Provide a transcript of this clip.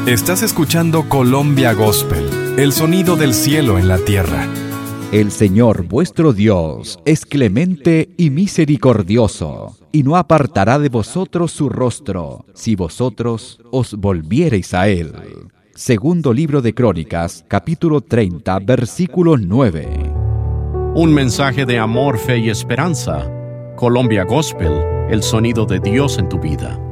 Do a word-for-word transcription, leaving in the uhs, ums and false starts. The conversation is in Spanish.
Estás escuchando Colombia Gospel, el sonido del cielo en la tierra. El Señor vuestro Dios es clemente y misericordioso, y no apartará de vosotros su rostro, si vosotros os volviereis a Él. Segundo libro de Crónicas, capítulo treinta, versículo nueve. Un mensaje de amor, fe y esperanza. Colombia Gospel, el sonido de Dios en tu vida.